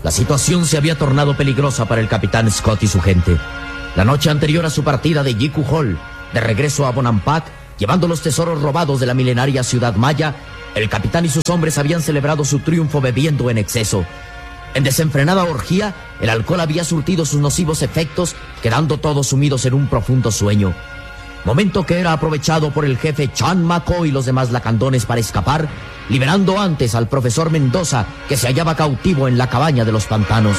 La situación se había tornado peligrosa para el capitán Scott y su gente. La noche anterior a su partida de Jiku Hall, de regreso a Bonampak, llevando los tesoros robados de la milenaria ciudad maya, el capitán y sus hombres habían celebrado su triunfo bebiendo en exceso. En desenfrenada orgía, el alcohol había surtido sus nocivos efectos, quedando todos sumidos en un profundo sueño. Momento que era aprovechado por el jefe Chan Mako y los demás lacandones para escapar, liberando antes al profesor Mendoza, que se hallaba cautivo en la cabaña de los pantanos.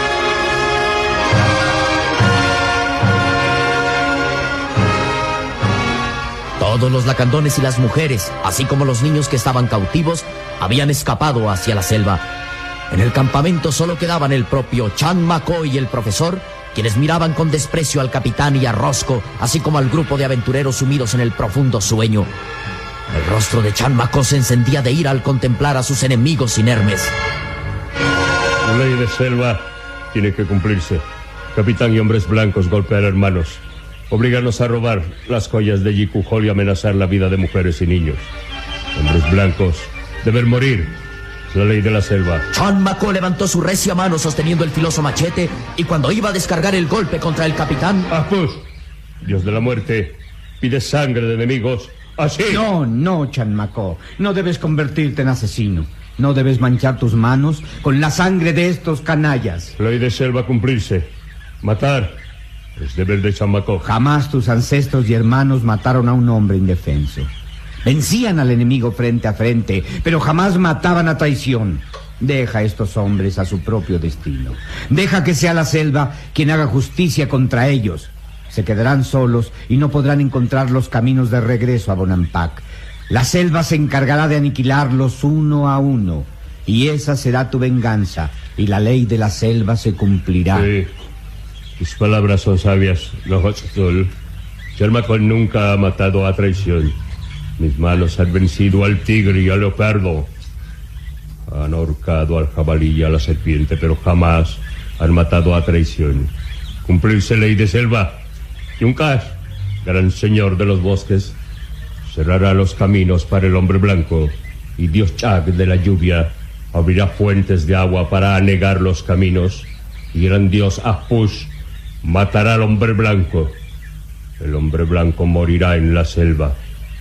Todos los lacandones y las mujeres, así como los niños que estaban cautivos, habían escapado hacia la selva. En el campamento solo quedaban el propio Chan Mako y el profesor, quienes miraban con desprecio al capitán y a Roscoe, así como al grupo de aventureros sumidos en el profundo sueño. El rostro de Chan Mako se encendía de ira al contemplar a sus enemigos inermes. La ley de selva tiene que cumplirse. Capitán y hombres blancos golpean hermanos. Oblíganos a robar las joyas de Jiku Hall y amenazar la vida de mujeres y niños. Hombres blancos deben morir. Es la ley de la selva. Chan Mako levantó su recia mano sosteniendo el filoso machete, y cuando iba a descargar el golpe contra el capitán... Apus, Dios de la muerte, pide sangre de enemigos. ¡Así! No, Chan Mako. No debes convertirte en asesino. No debes manchar tus manos con la sangre de estos canallas. Ley de selva cumplirse. Matar es deber de Chan Mako. Jamás tus ancestros y hermanos mataron a un hombre indefenso. Vencían al enemigo frente a frente, pero jamás mataban a traición. Deja a estos hombres a su propio destino. Deja que sea la selva quien haga justicia contra ellos. Se quedarán solos y no podrán encontrar los caminos de regreso a Bonampak. La selva se encargará de aniquilarlos uno a uno, y esa será tu venganza, y la ley de la selva se cumplirá. Sí, tus palabras son sabias, Nohotzul. Chan Mako nunca ha matado a traición. Mis manos han vencido al tigre y al leopardo. Han ahorcado al jabalí y a la serpiente, pero jamás han matado a traición. Cumplirse ley de selva. Yunkas, gran señor de los bosques, cerrará los caminos para el hombre blanco, y Dios Chag de la lluvia abrirá fuentes de agua para anegar los caminos, y gran Dios Apush matará al hombre blanco. El hombre blanco morirá en la selva.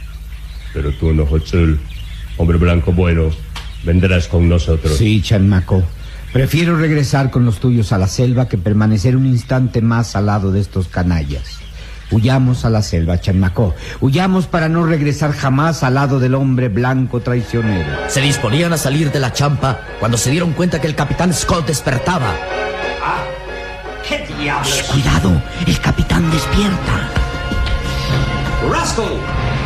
Pero tú, Nohotzul, hombre blanco bueno, vendrás con nosotros. Sí, Chan Mako. Prefiero regresar con los tuyos a la selva que permanecer un instante más al lado de estos canallas. Huyamos a la selva, Chan Mako. Huyamos para no regresar jamás al lado del hombre blanco traicionero. Se disponían a salir de la champa cuando se dieron cuenta que el capitán Scott despertaba. ¡Ah! ¡Qué diablos! ¡Shh, cuidado! ¡El capitán despierta! ¡Roscoe!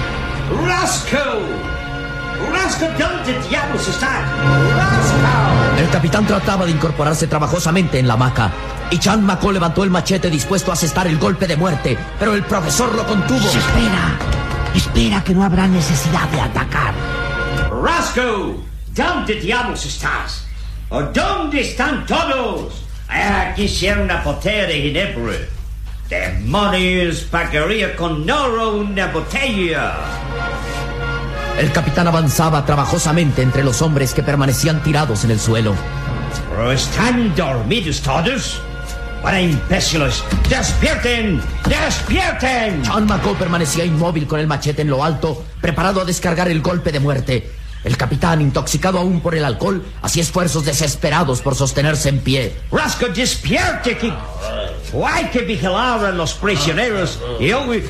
¡Roscoe! ¿Dónde diablos está? ¡Roscoe! El capitán trataba de incorporarse trabajosamente en la hamaca, y Chan Mako levantó el machete dispuesto a asestar el golpe de muerte, pero el profesor lo contuvo. Espera, que no habrá necesidad de atacar. ¡Roscoe! ¿Dónde diablos estás? ¿O dónde están todos? Quisiera una botella de ginebra. ¡Demonios! Pagaría con oro una botella. El capitán avanzaba trabajosamente entre los hombres que permanecían tirados en el suelo. ¿Pero están dormidos todos? ¡Para imbéciles! ¡Despierten! ¡Despierten! Chan Mako permanecía inmóvil con el machete en lo alto, preparado a descargar el golpe de muerte. El capitán, intoxicado aún por el alcohol, hacía esfuerzos desesperados por sostenerse en pie. ¡Roscoe, despierte! Hay que vigilar a los prisioneros y hoy...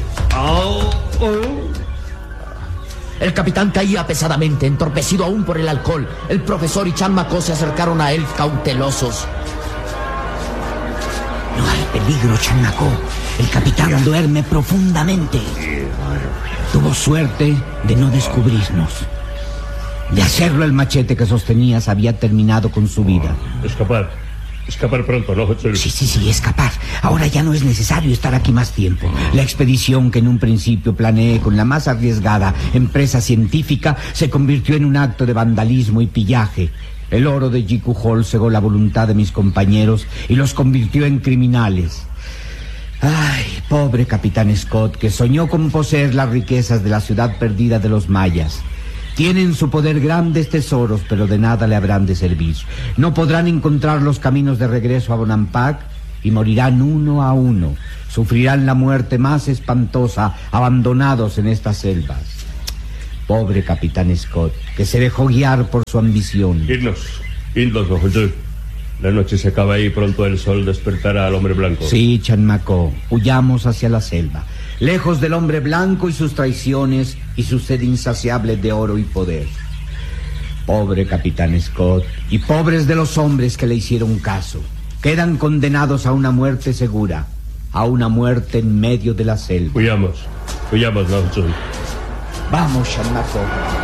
El capitán caía pesadamente, entorpecido aún por el alcohol. El profesor y Chan Mako se acercaron a él cautelosos. No hay peligro, Chan Mako. El capitán duerme profundamente. Tuvo suerte de no descubrirnos. De hacerlo, el machete que sostenías había terminado con su vida. Escapar pronto, ¿no? Sí, escapar. Ahora ya no es necesario estar aquí más tiempo. La expedición que en un principio planeé con la más arriesgada empresa científica se convirtió en un acto de vandalismo y pillaje. El oro de Jiku Hall cegó la voluntad de mis compañeros y los convirtió en criminales. Ay, pobre capitán Scott, que soñó con poseer las riquezas de la ciudad perdida de los mayas. Tienen en su poder grandes tesoros, pero de nada le habrán de servir. No podrán encontrar los caminos de regreso a Bonampak y morirán uno a uno. Sufrirán la muerte más espantosa, abandonados en estas selvas. Pobre Capitán Scott, que se dejó guiar por su ambición. Irnos, José. La noche se acaba y pronto el sol despertará al hombre blanco. Sí, Chanmacó, huyamos hacia la selva, lejos del hombre blanco y sus traiciones y su sed insaciable de oro y poder. Pobre Capitán Scott, y pobres de los hombres que le hicieron caso. Quedan condenados a una muerte segura, a una muerte en medio de la selva. Huyamos, José. Vamos, Chanmacó.